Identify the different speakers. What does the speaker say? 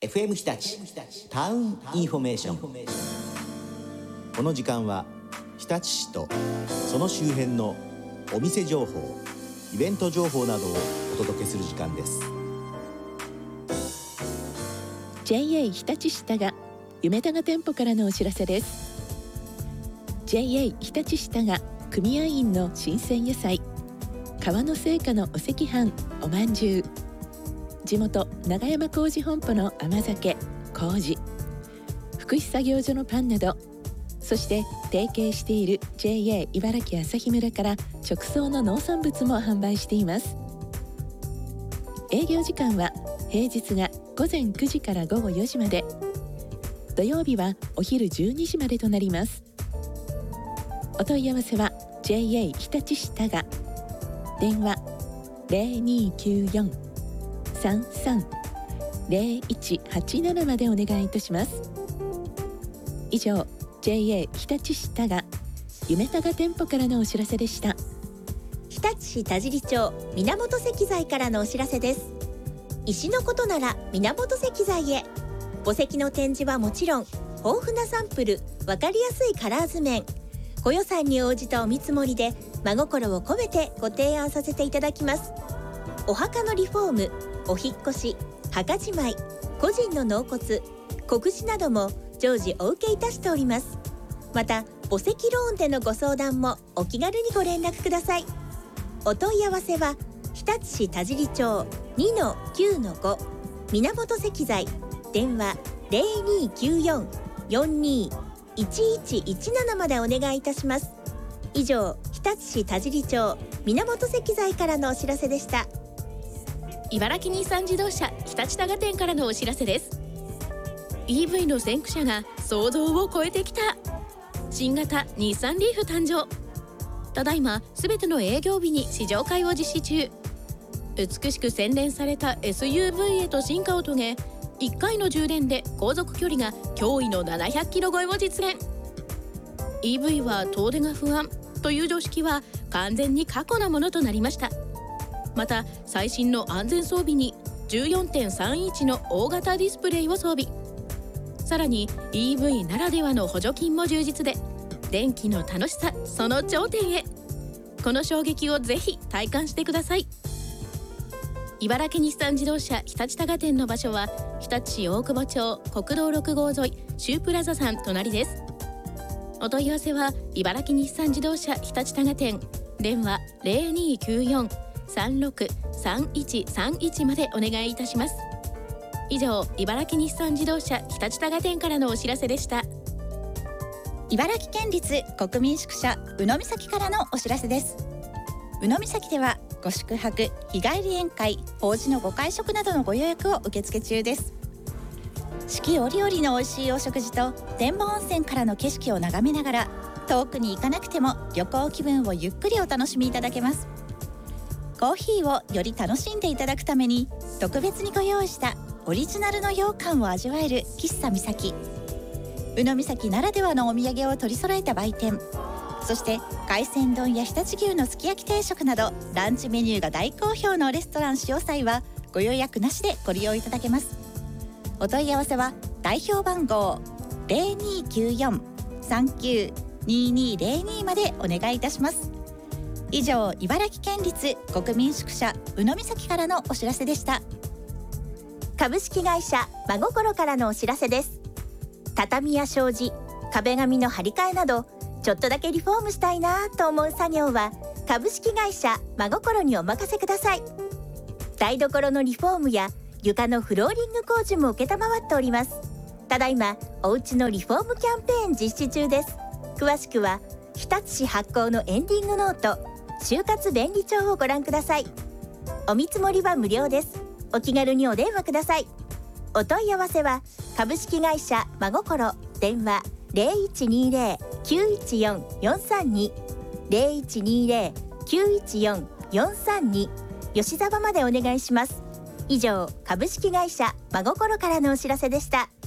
Speaker 1: FM 日立タウンインフォメーション。この時間は日立市とその周辺のお店情報、イベント情報などをお届けする時間です。
Speaker 2: JA 日立市田賀夢田賀店舗からのお知らせです。 JA 日立市田賀組合員の新鮮野菜、川の製菓のお赤飯、おまんじゅう、地元長山麹本舗の甘酒、麹、福祉作業所のパンなど、そして提携している JA 茨城朝日村から直送の農産物も販売しています。営業時間は平日が午前9時から午後4時まで、土曜日はお昼12時までとなります。お問い合わせは JA 日立市田賀、電話 0294-33-0187 までお願いいたします。以上、 JA 日立市田賀夢田賀店舗からのお知らせでした。
Speaker 3: 日立市田尻町源石材からのお知らせです。石のことなら源石材へ。墓石の展示はもちろん、豊富なサンプル、分かりやすいカラー図面、ご予算に応じたお見積もりで真心を込めてご提案させていただきます。お墓のリフォーム、お引越し、墓じまい、個人の納骨、告示なども常時お受けいたしております。また墓石ローンでのご相談もお気軽にご連絡ください。お問い合わせは日立市田尻町 2-9-5 源石材、電話 0294-421117 までお願いいたします。以上、日立市田尻町源石材からのお知らせでした。
Speaker 4: 茨城日産自動車日立田賀店からのお知らせです。 EV の先駆者が想像を超えてきた。新型日産リーフ誕生。ただいま全ての営業日に試乗会を実施中。美しく洗練された SUV へと進化を遂げ、1回の充電で航続距離が驚異の700キロ超えを実現。 EV は遠出が不安という常識は完全に過去のものとなりました。また最新の安全装備に 14.3 インチの大型ディスプレイを装備。さらに EV ならではの補助金も充実で、電気の楽しさその頂点へ。この衝撃をぜひ体感してください。茨城日産自動車日立田賀店の場所は日立市大久保町国道6号沿いシュープラザさん隣です。お問い合わせは茨城日産自動車日立田賀店、電話 0294-363131 までお願いいたします。以上、茨城日産自動車日立田賀店からのお知らせでした。
Speaker 5: 茨城県立国民宿舎宇野岬からのお知らせです。宇野岬ではご宿泊、日帰り宴会、法事のご会食などのご予約を受付中です。四季折々の美味しいお食事と天満温泉からの景色を眺めながら、遠くに行かなくても旅行気分をゆっくりお楽しみいただけます。コーヒーをより楽しんでいただくために特別にご用意したオリジナルの羊羹を味わえる喫茶岬。宇野岬ならではのお土産を取り揃えた売店、そして海鮮丼や常陸牛のすき焼き定食などランチメニューが大好評のレストラン潮祭はご予約なしでご利用いただけます。お問い合わせは代表番号 0294-392202 までお願いいたします。以上、茨城県立国民宿舎宇野岬からのお知らせでした。
Speaker 3: 株式会社真心からのお知らせです。畳や障子、壁紙の張り替えなどちょっとだけリフォームしたいなと思う作業は株式会社真心にお任せください。台所のリフォームや床のフローリング工事も承っております。ただいまおうちのリフォームキャンペーン実施中です。詳しくは日立市発行のエンディングノート就活便利帳をご覧ください。お見積もりは無料です。お気軽にお電話ください。お問い合わせは株式会社真心、電話 0120-914-432 0120-914-432 吉沢までお願いします。以上、株式会社真心からのお知らせでした。